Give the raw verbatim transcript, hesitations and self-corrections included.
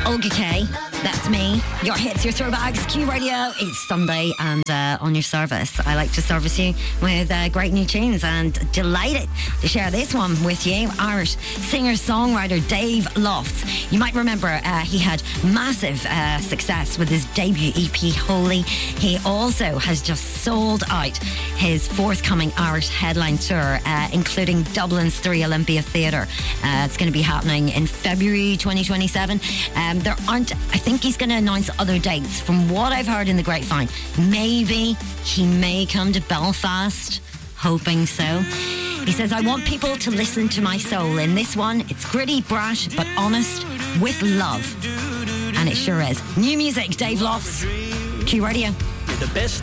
Olga K, that's me. Your hits, your throwbacks, Q Radio. It's Sunday and uh, on your service. I like to service you with uh, great new tunes and delighted to share this one with you. Irish singer-songwriter Dave Lofts. You might remember uh, he had massive uh, success with his debut E P Holy. He also has just sold out his forthcoming Irish headline tour, uh, including Dublin's Three Olympia Theatre. Uh, it's going to be happening in February twenty twenty-seven. Um, there aren't, I think he's going to announce other dates. From what I've heard in the grapevine, maybe he may come to Belfast, hoping so. He says, I want people to listen to my soul. In this one, it's gritty, brash, but honest, with love. And it sure is. New music, Dave Lofts, Q Radio. The best